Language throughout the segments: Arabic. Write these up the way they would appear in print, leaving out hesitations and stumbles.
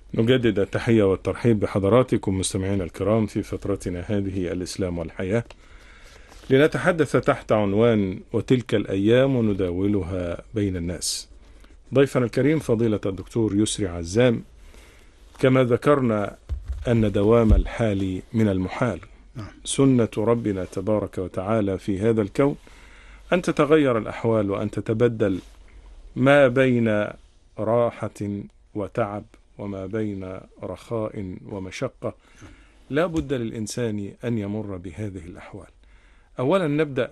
نجدد التحية والترحيب بحضراتكم مستمعينا الكرام في فترتنا هذه الإسلام والحياة، لنتحدث تحت عنوان وتلك الأيام نداولها بين الناس. ضيفنا الكريم فضيلة الدكتور يسري عزام. كما ذكرنا أن دوام الحال من المحال، سنة ربنا تبارك وتعالى في هذا الكون أن تتغير الأحوال وأن تتبدل، ما بين راحة وتعب وما بين رخاء ومشقة. لا بد للإنسان أن يمر بهذه الأحوال. أولا نبدأ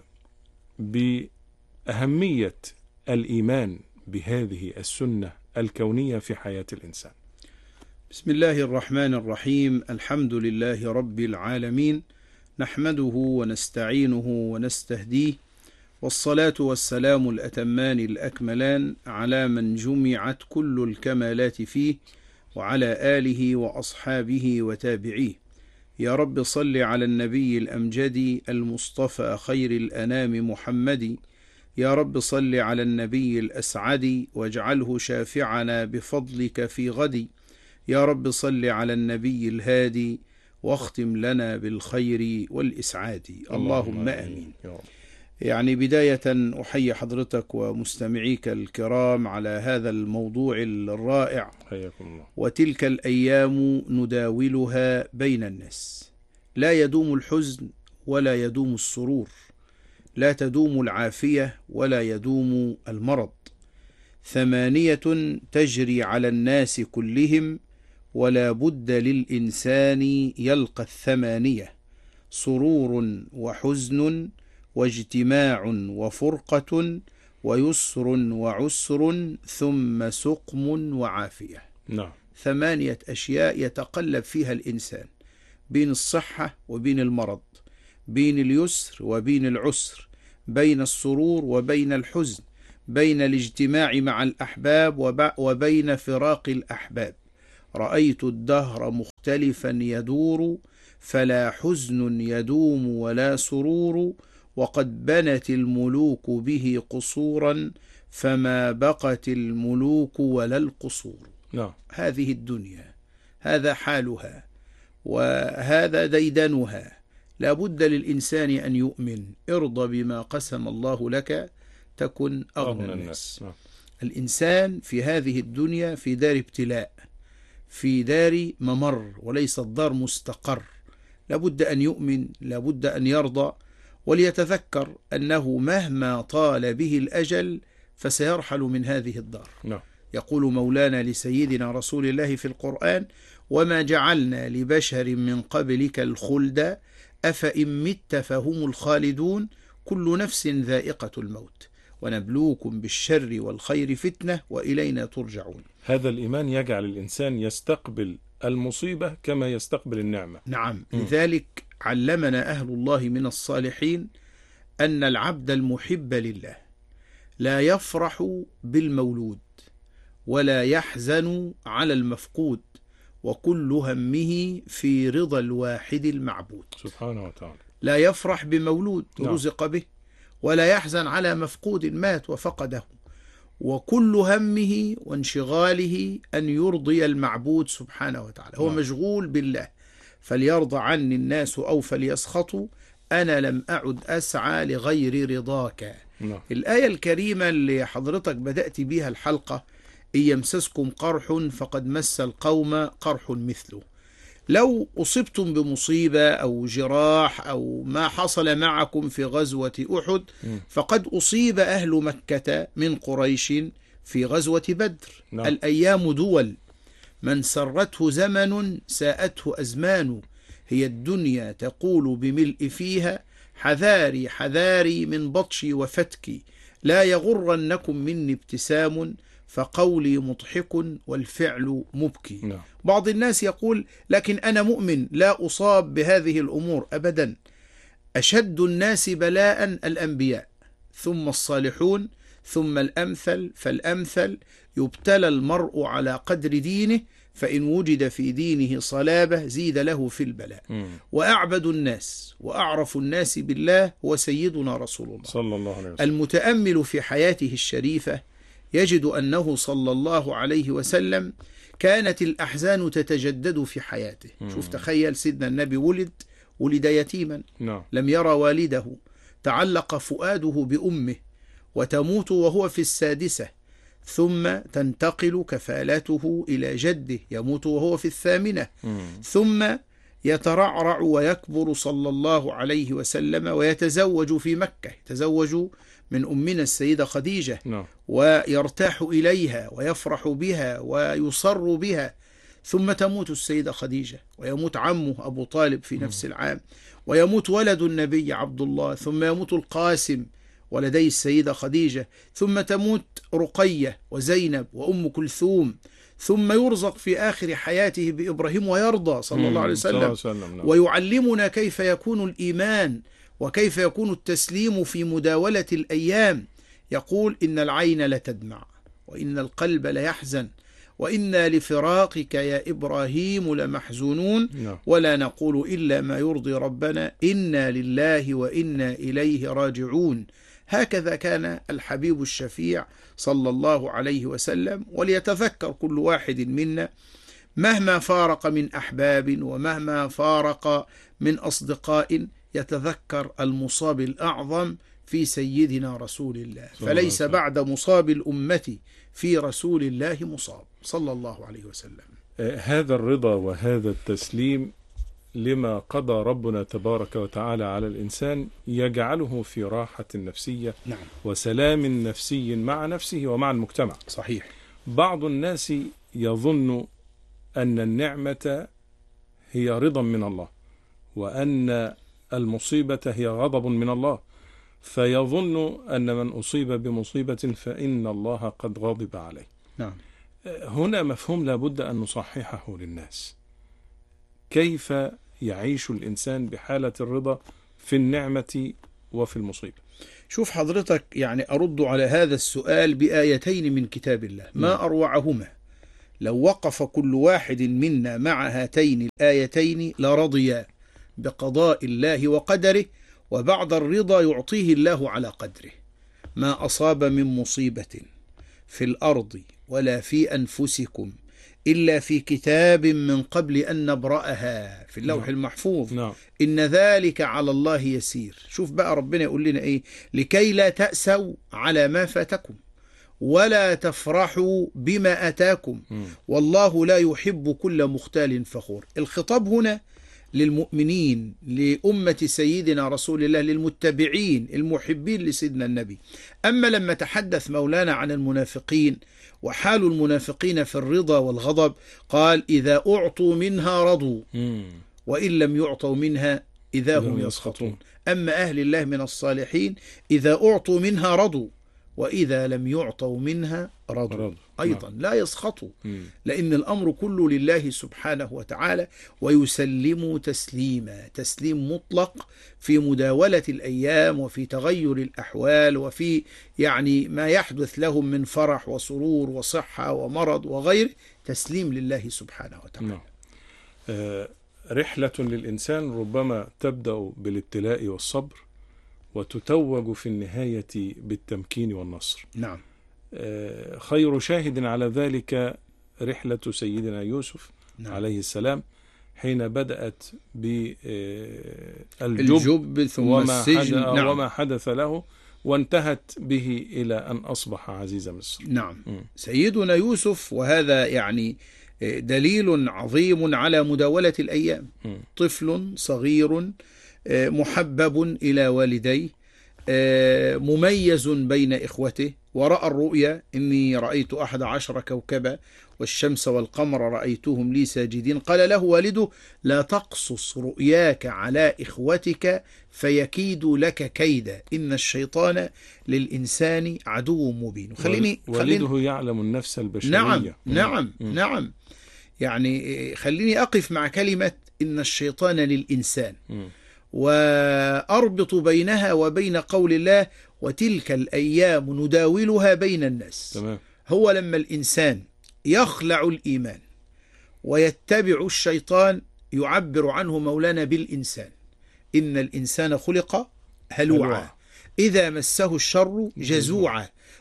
بأهمية الإيمان بهذه السنة الكونية في حياة الإنسان. بسم الله الرحمن الرحيم. الحمد لله رب العالمين، نحمده ونستعينه ونستهديه، والصلاة والسلام الأتمان الأكملان على من جمعت كل الكمالات فيه، وعلى آله وأصحابه وتابعيه. يا رب صل على النبي الأمجد المصطفى خير الأنام محمد. يا رب صل على النبي الأسعد واجعله شافعنا بفضلك في غد. يا رب صل على النبي الهادي واختم لنا بالخير والإسعاد. اللهم آمين. يعني بداية أحيي حضرتك ومستمعيك الكرام على هذا الموضوع الرائع، حياكم الله. وتلك الأيام نداولها بين الناس. لا يدوم الحزن ولا يدوم السرور، لا تدوم العافية ولا يدوم المرض. 8 تجري على الناس كلهم، ولا بد للإنسان يلقى 8: سرور وحزن واجتماع وفرقة ويسر وعسر ثم سقم وعافية. 8 أشياء يتقلب فيها الإنسان بين الصحة وبين المرض، بين اليسر وبين العسر، بين السرور وبين الحزن، بين الاجتماع مع الأحباب وبين فراق الأحباب. رأيت الدهر مختلفا يدور، فلا حزن يدوم ولا سرور، وقد بنت الملوك به قصورا، فما بقت الملوك ولا القصور. هذه الدنيا، هذا حالها وهذا ديدنها. لا بد للإنسان أن يؤمن. ارضى بما قسم الله لك تكن أغنى الناس. الإنسان في هذه الدنيا في دار ابتلاء، في دار ممر، وليس الدار مستقر. لا بد أن يؤمن، لا بد أن يرضى، وليتذكر أنه مهما طال به الأجل فسيرحل من هذه الدار. يقول مولانا لسيدنا رسول الله في القرآن: وما جعلنا لبشر من قبلك الخلد أفإن مت فهم الخالدون كل نفس ذائقة الموت ونبلوكم بالشر والخير فتنة وإلينا ترجعون. هذا الإيمان يجعل الإنسان يستقبل المصيبة كما يستقبل النعمة. نعم. لذلك علمنا أهل الله من الصالحين أن العبد المحب لله لا يفرح بالمولود ولا يحزن على المفقود، وكل همه في رضا الواحد المعبود سبحانه وتعالى. لا يفرح بمولود رزق به، ولا يحزن على مفقود مات وفقده، وكل همه وانشغاله أن يرضي المعبود سبحانه وتعالى. هو مشغول بالله. فليرضى عني الناس أو فليسخطوا، أنا لم أعد أسعى لغير رضاك. الآية الكريمة اللي حضرتك بدأت بها الحلقة: إن يمسسكم قرح فقد مس القوم قرح مثله. لو أصبتم بمصيبة أو جراح أو ما حصل معكم في غزوة أحد، فقد أصيب أهل مكة من قريش في غزوة بدر. الأيام دول، من سرته زمن ساءته أزمان، هي الدنيا تقول بملء فيها حذاري حذاري من بطشي وفتكي، لا يغرنكم مني ابتسام فقولي مضحك والفعل مبكي. بعض الناس يقول: لكن أنا مؤمن لا أصاب بهذه الأمور. أبدا. أشد الناس بلاء الأنبياء، ثم الصالحون، ثم الأمثل فالأمثل. يبتلى المرء على قدر دينه، فإن وجد في دينه صلابة زيد له في البلاء. وأعبد الناس وأعرف الناس بالله هو سيدنا رسول الله صلى الله عليه وسلم. المتأمل في حياته الشريفة يجد أنه صلى الله عليه وسلم كانت الأحزان تتجدد في حياته. شوف، تخيل سيدنا النبي ولد يتيما، لم يرى والده، تعلق فؤاده بأمه، وتموت وهو في السادسة، ثم تنتقل كفالته إلى جده يموت وهو في الثامنة، ثم يترعرع ويكبر صلى الله عليه وسلم ويتزوج في مكة، يتزوج من أمنا السيدة خديجة، ويرتاح إليها ويفرح بها ويصر بها، ثم تموت السيدة خديجة ويموت عمه أبو طالب في نفس العام، ويموت ولد النبي عبد الله، ثم يموت القاسم ولدي السيدة خديجة، ثم تموت رقية وزينب وأم كلثوم، ثم يرزق في آخر حياته بإبراهيم ويرضى صلى الله عليه وسلم، ويعلمنا كيف يكون الإيمان وكيف يكون التسليم في مداولة الأيام. يقول: إن العين لتدمع وإن القلب ليحزن وإنا لفراقك يا إبراهيم لمحزونون ولا نقول إلا ما يرضي ربنا إنا لله وإنا إليه راجعون. هكذا كان الحبيب الشفيع صلى الله عليه وسلم. وليتذكر كل واحد منا مهما فارق من أحباب ومهما فارق من أصدقاء يتذكر المصاب الأعظم في سيدنا رسول الله، فليس بعد مصاب الأمة في رسول الله مصاب صلى الله عليه وسلم. هذا الرضا وهذا التسليم لما قضى ربنا تبارك وتعالى على الإنسان يجعله في راحة نفسية وسلام نفسي مع نفسه ومع المجتمع. صحيح. بعض الناس يظن أن النعمة هي رضا من الله، وأن المصيبة هي غضب من الله، فيظن أن من أصيب بمصيبة فإن الله قد غضب عليه. هنا مفهوم لابد أن نصححه للناس. كيف يعيش الإنسان بحالة الرضا في النعمة وفي المصيبة؟ شوف حضرتك، يعني أرد على هذا السؤال بآيتين من كتاب الله ما أروعهما. لو وقف كل واحد منا مع هاتين الآيتين لرضيا بقضاء الله وقدره، وبعد الرضا يعطيه الله على قدره. ما أصاب من مصيبة في الأرض ولا في أنفسكم إلا في كتاب من قبل أن نبرأها في اللوح المحفوظ إن ذلك على الله يسير. شوف بقى ربنا يقول لنا إيه: لكي لا تأسوا على ما فاتكم ولا تفرحوا بما أتاكم والله لا يحب كل مختال فخور. الخطاب هنا للمؤمنين، لأمة سيدنا رسول الله، للمتبعين المحبين لسيدنا النبي. أما لما تحدث مولانا عن المنافقين وحال المنافقين في الرضا والغضب، قال: إذا أعطوا منها رضوا وإن لم يعطوا منها إذا هم يسخطون. أما أهل الله من الصالحين إذا أعطوا منها رضوا وإذا لم يعطوا منها رضوا أيضا لا يسخطوا، لأن الأمر كله لله سبحانه وتعالى، ويسلموا تسليما، تسليم مطلق في مداولة الأيام وفي تغير الأحوال وفي يعني ما يحدث لهم من فرح وسرور وصحة ومرض وغيره، تسليم لله سبحانه وتعالى. رحلة للإنسان ربما تبدأ بالابتلاء والصبر وتتوج في النهاية بالتمكين والنصر. نعم. خير شاهد على ذلك رحلة سيدنا يوسف عليه السلام، حين بدأت بالجب ثم السجن وما حدث له، وانتهت به إلى أن أصبح عزيز مصر. نعم. سيدنا يوسف، وهذا يعني دليل عظيم على مداولة الأيام. طفل صغير محبب إلى والديه، مميز بين إخوته، ورأى الرؤيا: إني رأيت 11 كوكبا والشمس والقمر رأيتهم لي ساجدين. قال له والده: لا تقصص رؤياك على إخوتك فيكيدوا لك كيدا إن الشيطان للإنسان عدو مبين. والده يعلم النفس البشرية. نعم. يعني خليني أقف مع كلمة إن الشيطان للإنسان، وأربط بينها وبين قول الله: وتلك الأيام نداولها بين الناس. تمام. هو لما الإنسان يخلع الإيمان ويتبع الشيطان يعبر عنه مولانا بالإنسان: إن الإنسان خلق هلوعا إذا مسه الشر جزوعا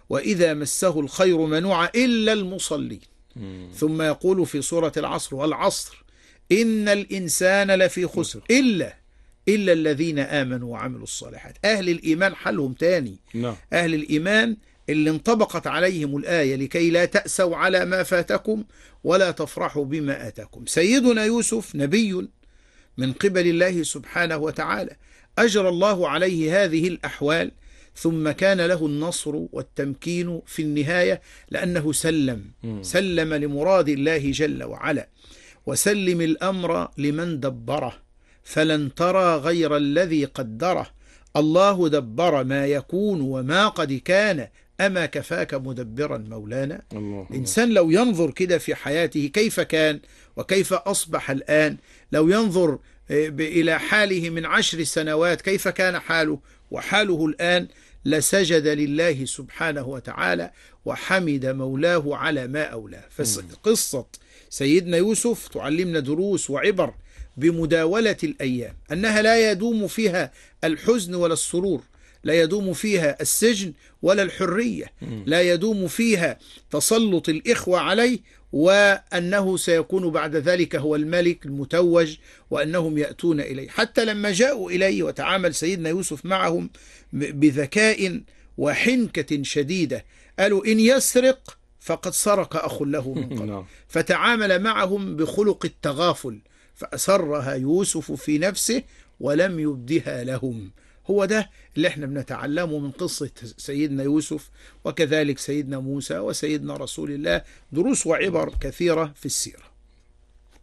وإذا مسه الخير منوعا إلا المصلين. ثم يقول في سورة العصر والعصر إن الإنسان لفي خسر إلا الذين آمنوا وعملوا الصالحات. أهل الإيمان حالهم تاني. أهل الإيمان اللي انطبقت عليهم الآية لكي لا تأسوا على ما فاتكم ولا تفرحوا بما آتاكم. سيدنا يوسف نبي من قبل الله سبحانه وتعالى، أجرى الله عليه هذه الأحوال، ثم كان له النصر والتمكين في النهاية، لأنه سلم لمراد الله جل وعلا. وسلم الأمر لمن دبره، فلن ترى غير الذي قدره. الله دبر ما يكون وما قد كان، أما كفاك مدبرا مولانا. الإنسان لو ينظر كده في حياته كيف كان وكيف أصبح الآن، لو ينظر إلى حاله من 10 سنوات كيف كان حاله وحاله الآن، لسجد لله سبحانه وتعالى وحمد مولاه على ما أولاه. فقصة سيدنا يوسف تعلمنا دروس وعبر بمداولة الأيام، أنها لا يدوم فيها الحزن ولا السرور، لا يدوم فيها السجن ولا الحرية، لا يدوم فيها تسلط الإخوة عليه، وأنه سيكون بعد ذلك هو الملك المتوج، وأنهم يأتون إليه. حتى لما جاءوا إليه وتعامل سيدنا يوسف معهم بذكاء وحنكة شديدة، قالوا إن يسرق فقد سرق أخ له من قبل، فتعامل معهم بخلق التغافل، فأسرها يوسف في نفسه ولم يبدها لهم. هو ده اللي احنا بنتعلمه من قصة سيدنا يوسف، وكذلك سيدنا موسى وسيدنا رسول الله، دروس وعبر كثيرة في السيرة.